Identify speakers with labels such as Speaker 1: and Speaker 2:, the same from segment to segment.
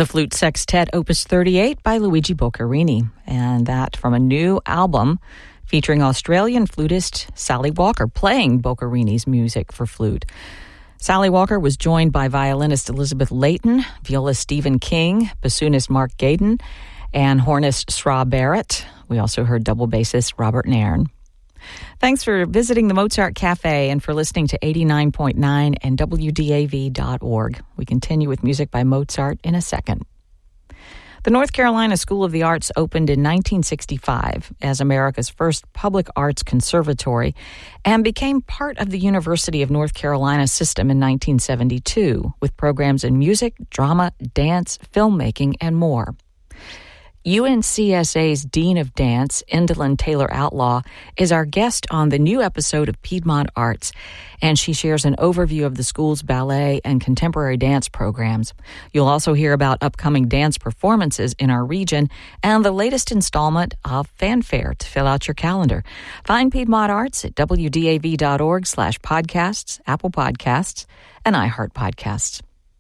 Speaker 1: The Flute Sextet, Opus 38 by Luigi Boccherini, and that from a new album featuring Australian flutist Sally Walker playing Boccherini's music for flute. Sally Walker was joined by violinist Elizabeth Layton, violist Stephen King, bassoonist Mark Gaydon, and hornist Sra Barrett. We also heard double bassist Robert Nairn. Thanks for visiting the Mozart Cafe and for listening to 89.9 and WDAV.org. We continue with music by Mozart in a second. The North Carolina School of the Arts opened in 1965 as America's first public arts conservatory and became part of the University of North Carolina system in 1972 with programs in music, drama, dance, filmmaking, and more. UNCSA's Dean of Dance, Indolin Taylor Outlaw, is our guest on the new episode of Piedmont Arts, and she shares an overview of the school's ballet and contemporary dance programs. You'll also hear about upcoming dance performances in our region and the latest installment of Fanfare to fill out your calendar. Find Piedmont Arts at wdav.org/podcasts, Apple Podcasts, and iHeart Podcasts.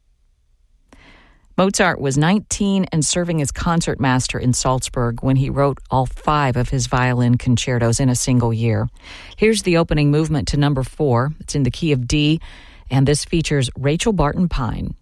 Speaker 1: Mozart was 19 and serving as concertmaster in Salzburg when he wrote all 5 of his violin concertos in a single year. Here's the opening movement to number 4. It's in the key of D, and this features Rachel Barton Pine.